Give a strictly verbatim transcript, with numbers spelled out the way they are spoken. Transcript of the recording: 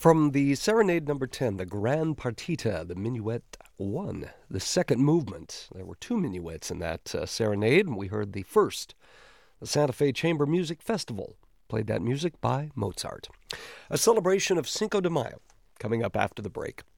From the Serenade number ten, the Grand Partita, the Minuet one, the second movement. There were two minuets in that uh, serenade, and we heard the first. The Santa Fe Chamber Music Festival played that music by Mozart. A celebration of Cinco de Mayo coming up after the break.